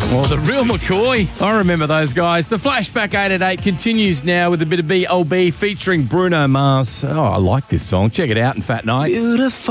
Oh, the real McCoy. I remember those guys. The Flashback 8 at 8 continues now with a bit of B.O.B. featuring Bruno Mars. Oh, I like this song. Check it out in Fat Nights. Beautiful.